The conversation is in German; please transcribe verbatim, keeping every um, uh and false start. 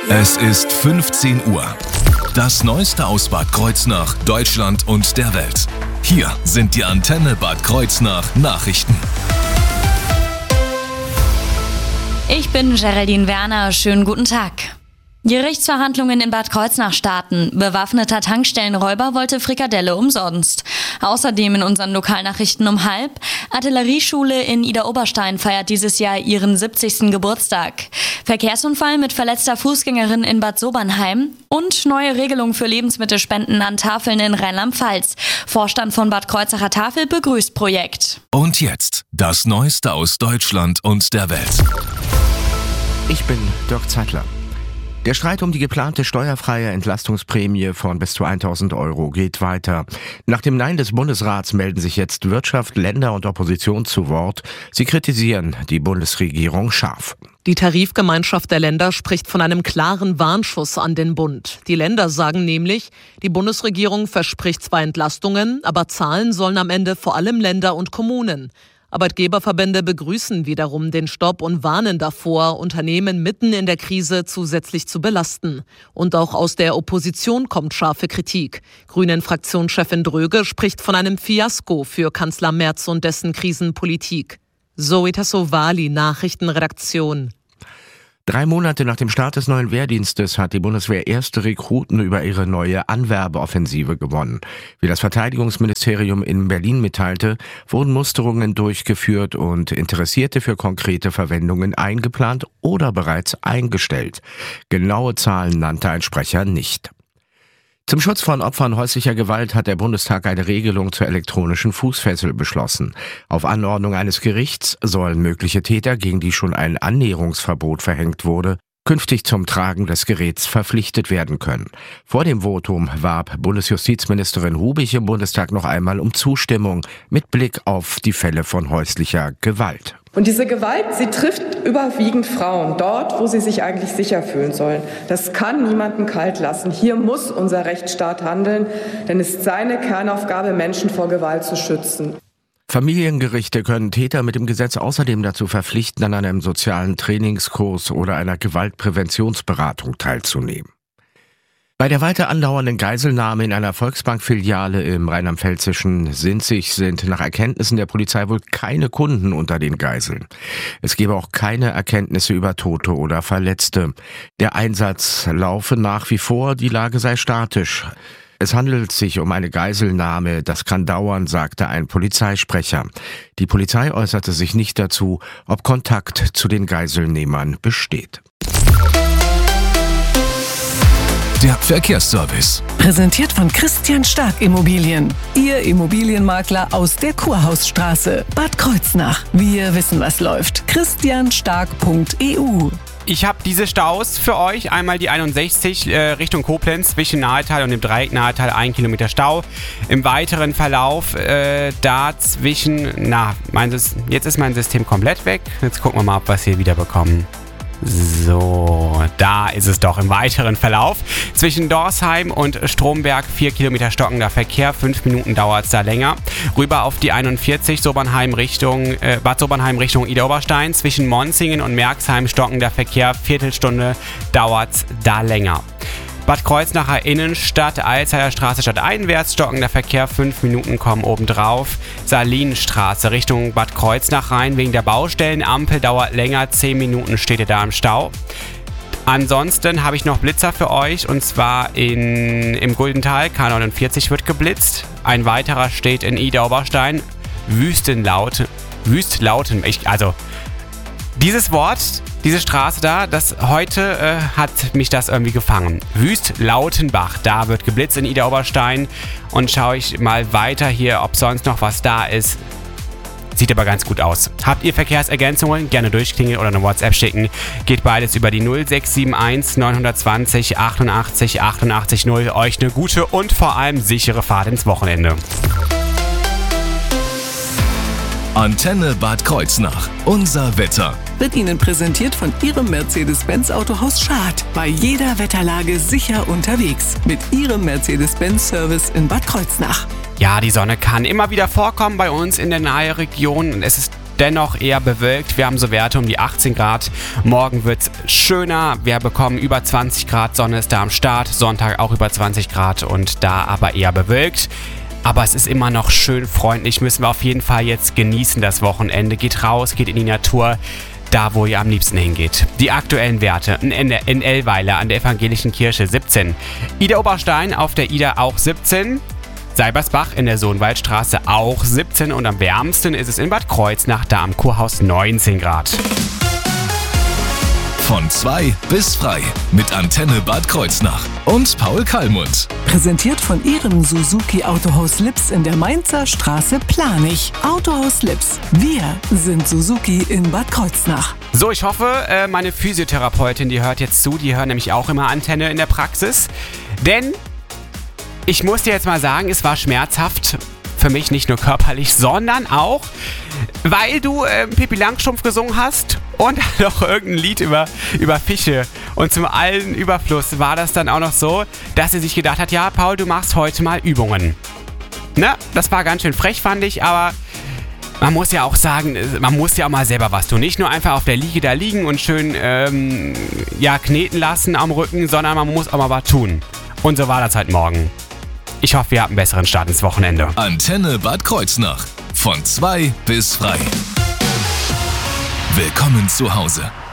Es ist fünfzehn Uhr. Das Neueste aus Bad Kreuznach, Deutschland und der Welt. Hier sind die Antenne Bad Kreuznach Nachrichten. Ich bin Geraldine Werner. Schönen guten Tag. Gerichtsverhandlungen in Bad Kreuznach starten. Bewaffneter Tankstellenräuber wollte Frikadelle umsonst. Außerdem in unseren Lokalnachrichten um halb. Artillerieschule in Idar-Oberstein feiert dieses Jahr ihren siebzigsten Geburtstag. Verkehrsunfall mit verletzter Fußgängerin in Bad Sobernheim. Und neue Regelung für Lebensmittelspenden an Tafeln in Rheinland-Pfalz. Vorstand von Bad Kreuznacher Tafel begrüßt Projekt. Und jetzt das Neueste aus Deutschland und der Welt. Ich bin Dirk Zeitler. Der Streit um die geplante steuerfreie Entlastungsprämie von bis zu tausend Euro geht weiter. Nach dem Nein des Bundesrats melden sich jetzt Wirtschaft, Länder und Opposition zu Wort. Sie kritisieren die Bundesregierung scharf. Die Tarifgemeinschaft der Länder spricht von einem klaren Warnschuss an den Bund. Die Länder sagen nämlich, die Bundesregierung verspricht zwar Entlastungen, aber zahlen sollen am Ende vor allem Länder und Kommunen. Arbeitgeberverbände begrüßen wiederum den Stopp und warnen davor, Unternehmen mitten in der Krise zusätzlich zu belasten. Und auch aus der Opposition kommt scharfe Kritik. Grünen-Fraktionschefin Dröge spricht von einem Fiasko für Kanzler Merz und dessen Krisenpolitik. Zoe Tassovali, Nachrichtenredaktion. Drei Monate nach dem Start des neuen Wehrdienstes hat die Bundeswehr erste Rekruten über ihre neue Anwerbeoffensive gewonnen. Wie das Verteidigungsministerium in Berlin mitteilte, wurden Musterungen durchgeführt und Interessierte für konkrete Verwendungen eingeplant oder bereits eingestellt. Genaue Zahlen nannte ein Sprecher nicht. Zum Schutz von Opfern häuslicher Gewalt hat der Bundestag eine Regelung zur elektronischen Fußfessel beschlossen. Auf Anordnung eines Gerichts sollen mögliche Täter, gegen die schon ein Annäherungsverbot verhängt wurde, künftig zum Tragen des Geräts verpflichtet werden können. Vor dem Votum warb Bundesjustizministerin Hubich im Bundestag noch einmal um Zustimmung mit Blick auf die Fälle von häuslicher Gewalt. Und diese Gewalt, sie trifft überwiegend Frauen, dort, wo sie sich eigentlich sicher fühlen sollen. Das kann niemanden kalt lassen. Hier muss unser Rechtsstaat handeln, denn es ist seine Kernaufgabe, Menschen vor Gewalt zu schützen. Familiengerichte können Täter mit dem Gesetz außerdem dazu verpflichten, an einem sozialen Trainingskurs oder einer Gewaltpräventionsberatung teilzunehmen. Bei der weiter andauernden Geiselnahme in einer Volksbank-Filiale im rheinland-pfälzischen Sinzig sind nach Erkenntnissen der Polizei wohl keine Kunden unter den Geiseln. Es gebe auch keine Erkenntnisse über Tote oder Verletzte. Der Einsatz laufe nach wie vor, die Lage sei statisch. Es handelt sich um eine Geiselnahme, das kann dauern, sagte ein Polizeisprecher. Die Polizei äußerte sich nicht dazu, ob Kontakt zu den Geiselnehmern besteht. Der Verkehrsservice. Präsentiert von Christian Stark Immobilien. Ihr Immobilienmakler aus der Kurhausstraße. Bad Kreuznach. Wir wissen, was läuft. christian stark punkt e u. Ich habe diese Staus für euch. Einmal die einundsechzig äh, Richtung Koblenz zwischen Nahetal und dem Dreieck Nahetal, ein Kilometer Stau. Im weiteren Verlauf äh, dazwischen, na, mein Sys- jetzt ist mein System komplett weg. Jetzt gucken wir mal, ob wir es hier wieder bekommen. So, da ist es doch im weiteren Verlauf. Zwischen Dorsheim und Stromberg vier Kilometer stockender Verkehr, fünf Minuten dauert es da länger. Rüber auf die einundvierzig, Sobernheim Richtung, äh, Bad Sobernheim Richtung Idar-Oberstein. Zwischen Monzingen und Merxheim stockender Verkehr, Viertelstunde dauert es da länger. Bad Kreuznacher Innenstadt, Alzheimer Straße stadteinwärts, stockender Verkehr, fünf Minuten kommen obendrauf. Salinenstraße Richtung Bad Kreuznach rein, wegen der Baustellen. Dauert länger, zehn Minuten steht ihr da im Stau. Ansonsten habe ich noch Blitzer für euch, und zwar in, im Guldental, K neunundvierzig wird geblitzt. Ein weiterer steht in Idar-Oberstein, Wüstenlauten, Wüstlauten, ich, also dieses Wort, diese Straße da, das heute äh, hat mich das irgendwie gefangen. Wüst-Lautenbach, da wird geblitzt in Idar-Oberstein. Und schaue ich mal weiter hier, ob sonst noch was da ist. Sieht aber ganz gut aus. Habt ihr Verkehrsergänzungen? Gerne durchklingeln oder eine WhatsApp schicken. Geht beides über die null sechs sieben eins neun zwei null achtundachtzig achtundachtzig null. Euch eine gute und vor allem sichere Fahrt ins Wochenende. Antenne Bad Kreuznach. Unser Wetter. Wird Ihnen präsentiert von Ihrem Mercedes-Benz Autohaus Schad. Bei jeder Wetterlage sicher unterwegs. Mit Ihrem Mercedes-Benz Service in Bad Kreuznach. Ja, die Sonne kann immer wieder vorkommen bei uns in der Nahregion. Es ist dennoch eher bewölkt. Wir haben so Werte um die achtzehn Grad. Morgen wird es schöner. Wir bekommen über zwanzig Grad, Sonne ist da am Start. Sonntag auch über zwanzig Grad und da aber eher bewölkt. Aber es ist immer noch schön freundlich, müssen wir auf jeden Fall jetzt genießen das Wochenende. Geht raus, geht in die Natur, da wo ihr am liebsten hingeht. Die aktuellen Werte: in Ellweiler an der Evangelischen Kirche siebzehn, Idar-Oberstein auf der Idar auch siebzehn, Seibersbach in der Sohnwaldstraße auch siebzehn und am wärmsten ist es in Bad Kreuznach, da am Kurhaus neunzehn Grad. Von zwei bis frei mit Antenne Bad Kreuznach und Paul Kallmund. Präsentiert von Ihrem Suzuki Autohaus Lips in der Mainzer Straße Planich. Autohaus Lips. Wir sind Suzuki in Bad Kreuznach. So, ich hoffe, meine Physiotherapeutin, die hört jetzt zu. Die hören nämlich auch immer Antenne in der Praxis. Denn ich muss dir jetzt mal sagen, es war schmerzhaft. Für mich nicht nur körperlich, sondern auch, weil du äh, Pippi Langstrumpf gesungen hast und noch irgendein Lied über, über Fische. Und zum allen Überfluss war das dann auch noch so, dass sie sich gedacht hat, ja, Paul, du machst heute mal Übungen. Ne? Das war ganz schön frech, fand ich, aber man muss ja auch sagen, man muss ja auch mal selber was tun. Nicht nur einfach auf der Liege da liegen und schön ähm, ja, kneten lassen am Rücken, sondern man muss auch mal was tun. Und so war das halt morgen. Ich hoffe, ihr habt einen besseren Start ins Wochenende. Antenne Bad Kreuznach. Von zwei bis frei. Willkommen zu Hause.